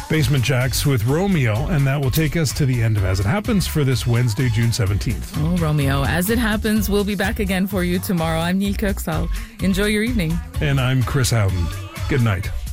Basement Jacks with Romeo, and that will take us to the end of As It Happens for this Wednesday, June 17th. Oh, Romeo, As It Happens, we'll be back again for you tomorrow. I'm Neil Kirksall. Enjoy your evening. And I'm Chris Howden. Good night.